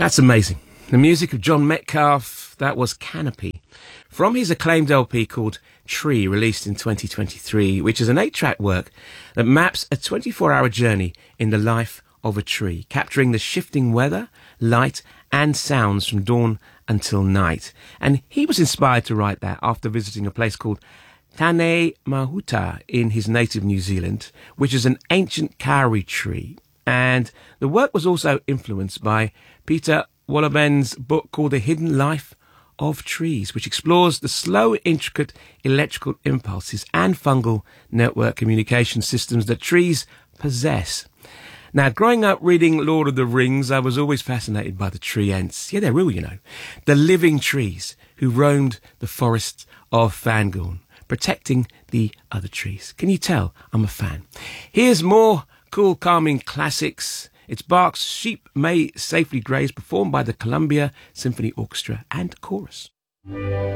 That's amazing. The music of John Metcalfe, that was Canopy, from his acclaimed LP called Tree, released in 2023, which is an 8-track work that maps a 24-hour journey in the life of a tree, capturing the shifting weather, light and sounds from dawn until night. And he was inspired to write that after visiting a place called Tane Mahuta in his native New Zealand, which is an ancient kauri tree. And the work was also influenced by Peter Wohlleben book called The Hidden Life of Trees, which explores the slow, intricate electrical impulses and fungal network communication systems that trees possess. Now, growing up reading Lord of the Rings, I was always fascinated by the tree ents. Yeah, they're real, you know. The living trees who roamed the forests of Fangorn, protecting the other trees. Can you tell I'm a fan? Here's more cool, calming classics. It's Bach's Sheep May Safely Graze, performed by the Columbia Symphony Orchestra and Chorus.